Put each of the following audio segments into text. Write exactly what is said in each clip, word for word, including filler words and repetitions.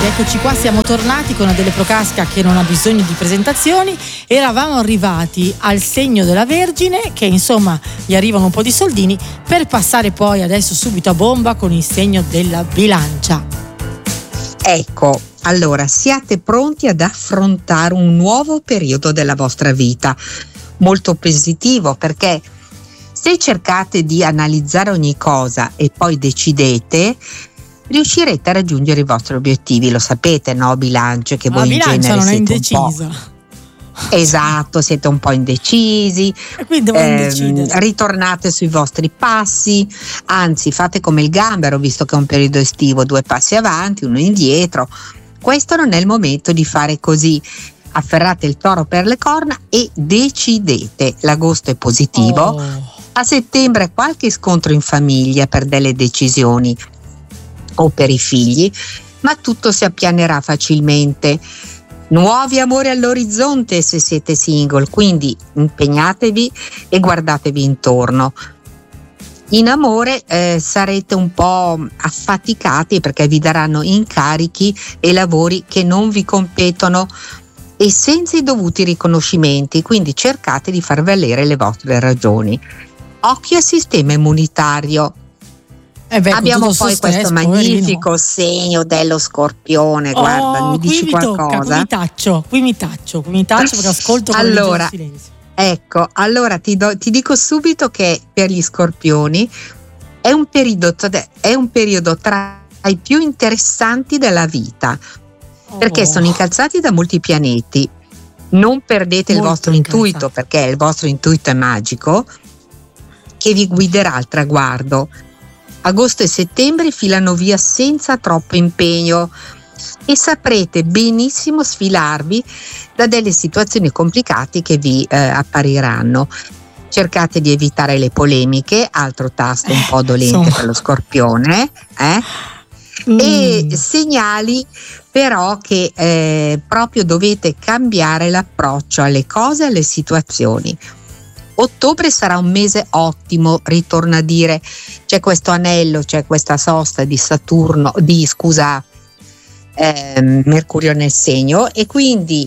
ed eccoci qua, siamo tornati con Adele Procasca che non ha bisogno di presentazioni. Eravamo arrivati al segno della Vergine, che insomma gli arrivano un po' di soldini, per passare poi adesso subito a bomba con il segno della Bilancia. Ecco, allora siate pronti ad affrontare un nuovo periodo della vostra vita, molto positivo, perché se cercate di analizzare ogni cosa e poi decidete, riuscirete a raggiungere i vostri obiettivi. Lo sapete, no, Bilancia, che voi in genere non è siete indecisa. un po', esatto, siete un po' indecisi, e quindi eh, ritornate sui vostri passi, anzi fate come il gambero, visto che è un periodo estivo, due passi avanti, uno indietro. Questo non è il momento di fare così. Afferrate il toro per le corna e decidete. L'agosto è positivo. Oh. A settembre qualche scontro in famiglia per delle decisioni o per i figli, ma tutto si appianerà facilmente. Nuovi amori all'orizzonte se siete single, quindi impegnatevi e guardatevi intorno. In amore eh, sarete un po' affaticati perché vi daranno incarichi e lavori che non vi competono e senza i dovuti riconoscimenti, quindi cercate di far valere le vostre ragioni. Occhio al sistema immunitario. Eh beh, abbiamo poi stress, questo magnifico poverino. segno dello Scorpione. Oh, guarda, mi dici qui mi tocca, qualcosa? qui mi taccio, qui mi taccio, qui mi taccio perché ascolto con allora, il silenzio. Ecco, allora ti, do, ti dico subito che per gli Scorpioni è un periodo, è un periodo tra i più interessanti della vita, oh. perché sono incalzati da molti pianeti. Non perdete Molto il vostro incalzati. intuito, perché il vostro intuito è magico, che vi guiderà al traguardo. Agosto e settembre filano via senza troppo impegno e saprete benissimo sfilarvi da delle situazioni complicate che vi eh, appariranno. Cercate di evitare le polemiche, altro tasto un po' dolente Insomma. per lo Scorpione, eh? mm. e segnali però che eh, proprio dovete cambiare l'approccio alle cose e alle situazioni. Ottobre sarà un mese ottimo, ritorna a dire, c'è questo anello, c'è questa sosta di Saturno, di scusa, eh, Mercurio nel segno, e quindi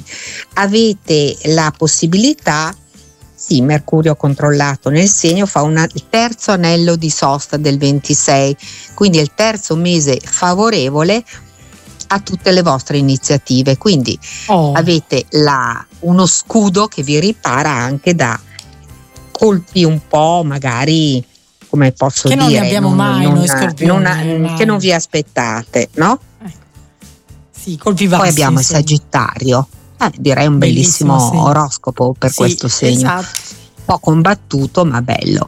avete la possibilità, sì, Mercurio controllato nel segno fa una, il terzo anello di sosta del ventisei, quindi è il terzo mese favorevole a tutte le vostre iniziative, quindi oh. avete la, uno scudo che vi ripara anche da colpi un po' magari, come posso che dire, non ne abbiamo non, mai non, noi Scorpioni, non, mai. che non vi aspettate, no? Eh. Sì, colpi vassi. Poi abbiamo il sì. Sagittario, eh, direi un bellissimo, bellissimo oroscopo per sì, questo segno, esatto. un po' combattuto ma bello.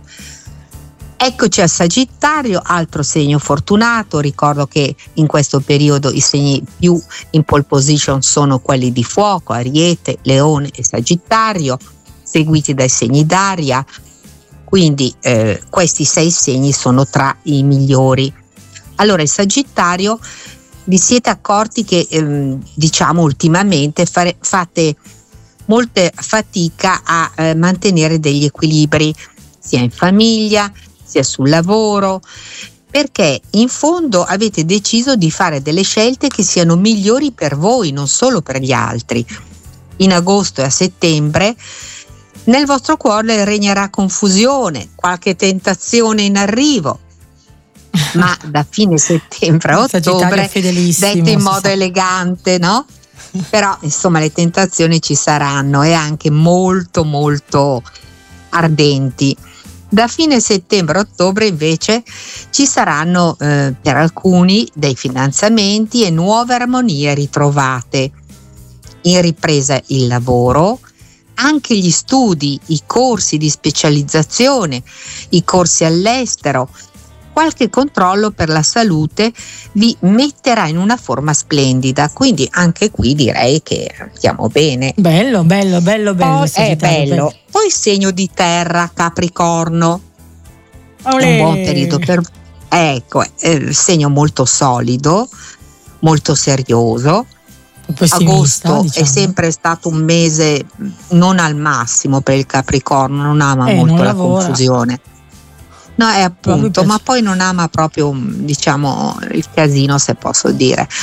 Eccoci al Sagittario, altro segno fortunato. Ricordo che in questo periodo i segni più in pole position sono quelli di fuoco, Ariete, Leone e Sagittario, seguiti dai segni d'aria, quindi eh, questi sei segni sono tra i migliori. Allora il Sagittario, vi siete accorti che ehm, diciamo ultimamente fare, fate molta fatica a eh, mantenere degli equilibri sia in famiglia sia sul lavoro, perché in fondo avete deciso di fare delle scelte che siano migliori per voi, non solo per gli altri. In agosto e a settembre nel vostro cuore regnerà confusione, qualche tentazione in arrivo, ma da fine settembre a ottobre, dette in modo elegante, no? Però insomma le tentazioni ci saranno e anche molto molto ardenti. Da fine settembre a ottobre invece ci saranno eh, per alcuni dei finanziamenti e nuove armonie ritrovate. In ripresa il lavoro, anche gli studi, i corsi di specializzazione, i corsi all'estero, qualche controllo per la salute vi metterà in una forma splendida, quindi anche qui direi che andiamo bene. Bello, bello, bello, bello. Poi è bello. bello. Poi segno di terra, Capricorno. Olè. È un buon periodo per ecco, è un segno molto solido, molto serioso. Agosto diciamo. È sempre stato un mese non al massimo per il Capricorno, non ama eh, molto non la lavora. confusione. No, è appunto, ma poi non ama proprio, diciamo, il casino, se posso dire.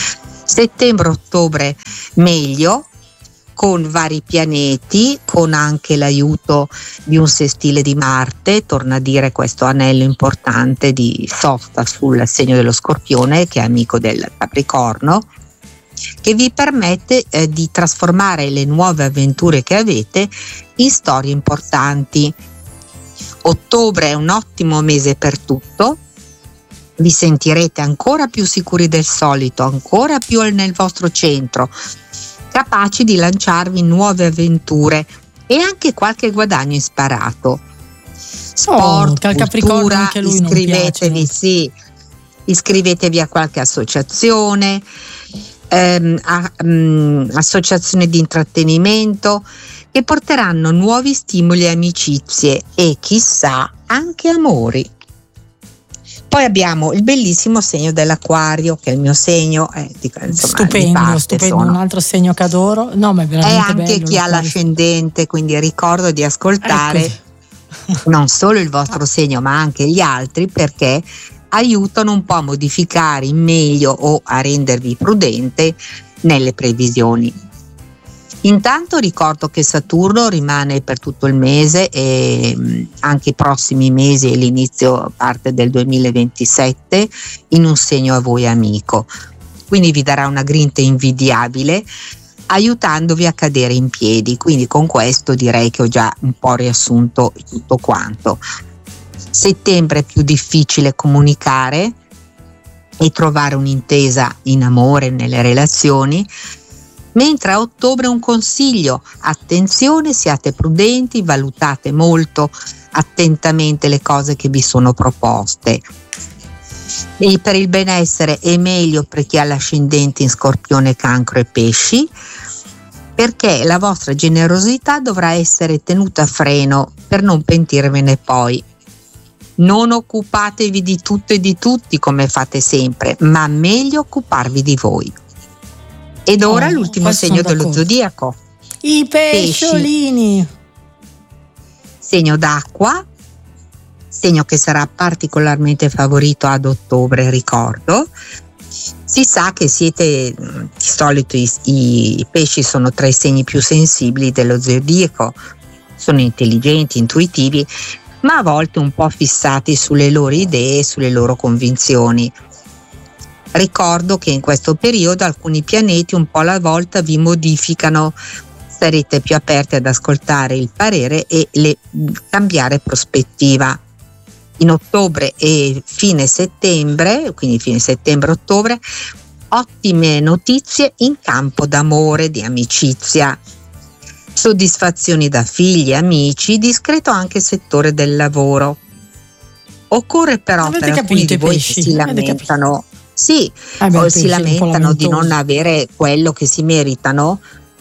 Settembre-ottobre meglio, con vari pianeti, con anche l'aiuto di un sestile di Marte, torna a dire questo anello importante di sosta sul segno dello Scorpione, che è amico del Capricorno, che vi permette eh, di trasformare le nuove avventure che avete in storie importanti. Ottobre è un ottimo mese per tutto, vi sentirete ancora più sicuri del solito, ancora più nel vostro centro, capaci di lanciarvi in nuove avventure e anche qualche guadagno imparato. Sport, oh, cultura, anche lui iscrivetevi, non sì, iscrivetevi a qualche associazione, ehm, a, um, associazioni di intrattenimento che porteranno nuovi stimoli e amicizie e chissà anche amori. Poi abbiamo il bellissimo segno dell'Acquario, che è il mio segno, eh, di, insomma, stupendo, di parte stupendo, sono. Un altro segno che adoro. No, ma è veramente è anche bello, chi ha l'ascendente, quindi ricordo di ascoltare ecco. non solo il vostro segno ma anche gli altri, perché aiutano un po' a modificare in meglio o a rendervi prudente nelle previsioni. Intanto ricordo che Saturno rimane per tutto il mese e anche i prossimi mesi e l'inizio parte del duemilaventisette in un segno a voi amico, quindi vi darà una grinta invidiabile aiutandovi a cadere in piedi. Quindi con questo direi che ho già un po' riassunto tutto quanto. Settembre è più difficile comunicare e trovare un'intesa in amore, nelle relazioni, mentre a ottobre un consiglio: attenzione, siate prudenti, valutate molto attentamente le cose che vi sono proposte. E per il benessere è meglio per chi ha l'ascendente in Scorpione, Cancro e Pesci, perché la vostra generosità dovrà essere tenuta a freno per non pentirvene poi. Non occupatevi di tutto e di tutti come fate sempre, ma meglio occuparvi di voi. Ed ora oh, l'ultimo segno dello zodiaco. I pesciolini. Pesci. Segno d'acqua, segno che sarà particolarmente favorito ad ottobre, ricordo. Si sa che siete, di solito i, i pesci sono tra i segni più sensibili dello zodiaco, sono intelligenti, intuitivi, ma a volte un po' fissati sulle loro idee e sulle loro convinzioni. Ricordo che in questo periodo alcuni pianeti un po' alla volta vi modificano, sarete più aperti ad ascoltare il parere e le, cambiare prospettiva. In ottobre e fine settembre, quindi fine settembre-ottobre, ottime notizie in campo d'amore, di amicizia, soddisfazioni da figli e amici, discreto anche settore del lavoro. Occorre però Avete per alcuni di voi che si lamentano Sì, ah beh, o si lamentano di non avere quello che si meritano,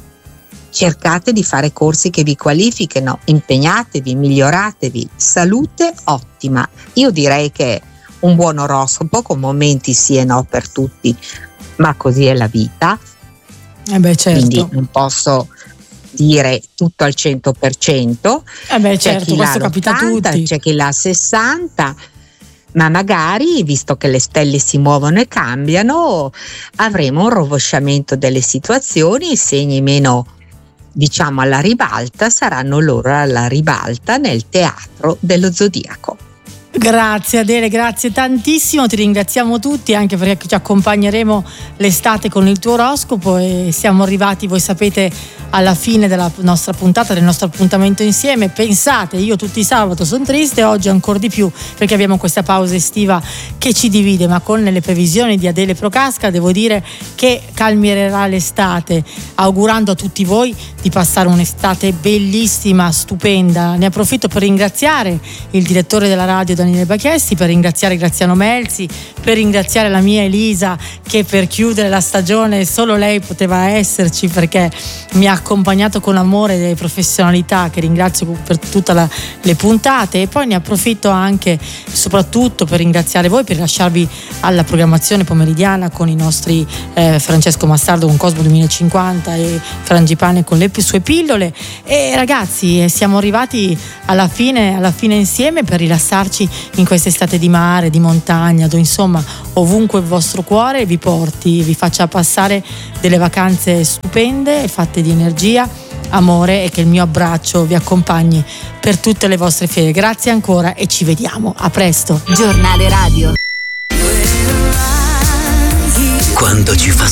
cercate di fare corsi che vi qualifichino, impegnatevi, miglioratevi. Salute ottima. Io direi che un buon oroscopo, con momenti sì e no per tutti, ma così è la vita. Eh beh, certo. Quindi non posso dire tutto al cento per cento. Eh beh, c'è certo, chi questo l'ha capita a l'ottanta, tutti. c'è chi l'ha sessanta. Ma magari, visto che le stelle si muovono e cambiano, avremo un rovesciamento delle situazioni, i segni meno, diciamo, alla ribalta saranno loro alla ribalta nel teatro dello zodiaco. Grazie Adele, grazie tantissimo, ti ringraziamo tutti anche perché ci accompagneremo l'estate con il tuo oroscopo e siamo arrivati, voi sapete, alla fine della nostra puntata, del nostro appuntamento insieme. Pensate, io tutti i sabato sono triste, oggi ancora di più perché abbiamo questa pausa estiva che ci divide, ma con le previsioni di Adele Procasca devo dire che calmierà l'estate, augurando a tutti voi di passare un'estate bellissima, stupenda. Ne approfitto per ringraziare il direttore della radio Daniele Bachiesti, per ringraziare Graziano Melzi, per ringraziare la mia Elisa che per chiudere la stagione solo lei poteva esserci perché mi ha accompagnato con amore e professionalità, che ringrazio per tutte le puntate. E poi ne approfitto anche soprattutto per ringraziare voi, per lasciarvi alla programmazione pomeridiana con i nostri eh, Francesco Massardo con Cosmo duemilacinquanta e Frangipane con le sue pillole. E ragazzi, siamo arrivati alla fine, alla fine insieme per rilassarci in quest'estate di mare, di montagna, dove insomma ovunque il vostro cuore vi porti, vi faccia passare delle vacanze stupende, fatte di energia, amore, e che il mio abbraccio vi accompagni per tutte le vostre ferie. Grazie ancora e ci vediamo, a presto. Giornale radio. Quando ci fa